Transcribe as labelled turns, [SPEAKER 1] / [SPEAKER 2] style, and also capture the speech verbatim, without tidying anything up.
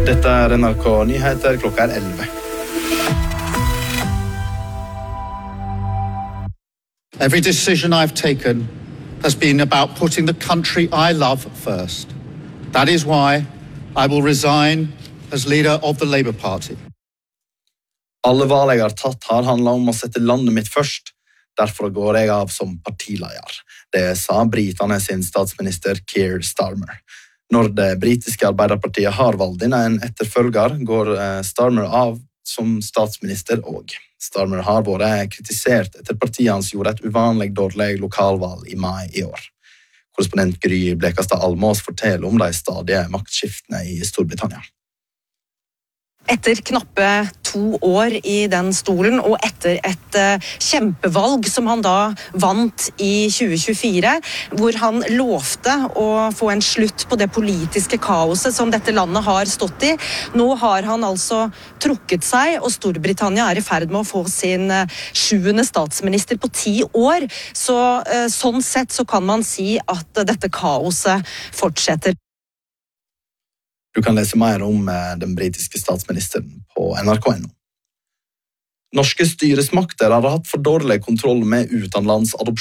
[SPEAKER 1] Dette er N R K Nyheter, klokka er elleve.
[SPEAKER 2] Every decision I've taken has been about putting the country I love first. That is why I will resign as leader of the Labour Party.
[SPEAKER 1] Alle valg jeg har tatt har handlet om å sette landet mitt først. Derfor går jeg av som partileder. Det sa britene sin statsminister Keir Starmer. Når det britiske Arbeiderpartiet har valgt inn en etterfølger, går Starmer av som statsminister og. Starmer har vært kritisert etter partiet hans gjorde et uvanlig dårlig lokalvalg i mai i år. Korrespondent Gry Blekastad Almås forteller om de stadige maktskiftene i Storbritannia.
[SPEAKER 3] Etter knappe to år i den stolen, og etter et uh, kjempevalg som han da vant i tjue tjuefire, hvor han lovte å få en slutt på det politiske kaoset som dette landet har stått i. Nå har han altså trukket seg, og Storbritannia er i ferd med å få sin uh, sjuende statsminister på ti år. Så uh, sånn sett så kan man si at uh, dette kaoset fortsetter.
[SPEAKER 1] Du kan lese mer om den britiske statsministeren på N R K punktum no. Norske styresmakter har hatt for dårlig kontroll med utenlandsadopsjon.